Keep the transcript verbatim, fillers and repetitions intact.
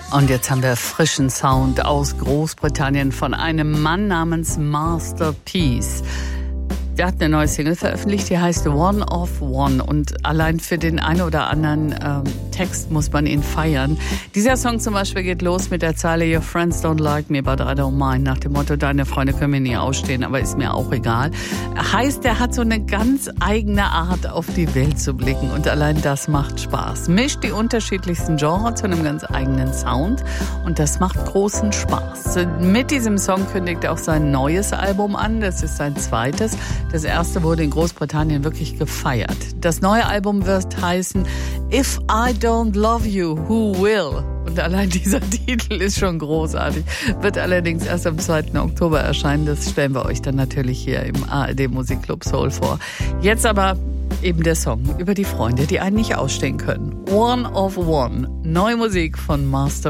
Und jetzt haben wir frischen Sound aus Großbritannien von einem Mann namens Master Peace. Der hat eine neue Single veröffentlicht, die heißt One of One. Und allein für den einen oder anderen ähm, Text muss man ihn feiern. Dieser Song zum Beispiel geht los mit der Zeile Your friends don't like me, but I don't mind. Nach dem Motto, deine Freunde können mir nie ausstehen, aber ist mir auch egal. Heißt, der hat so eine ganz eigene Art, auf die Welt zu blicken. Und allein das macht Spaß. Mischt die unterschiedlichsten Genres zu einem ganz eigenen Sound. Und das macht großen Spaß. Mit diesem Song kündigt er auch sein neues Album an. Das ist sein zweites. Das erste wurde in Großbritannien wirklich gefeiert. Das neue Album wird heißen If I Don't Love You, Who Will? Und allein dieser Titel ist schon großartig. Wird allerdings erst am zweiten Oktober erscheinen. Das stellen wir euch dann natürlich hier im A R D Musikclub Soul vor. Jetzt aber eben der Song über die Freunde, die einen nicht ausstehen können. One of One. Neue Musik von Master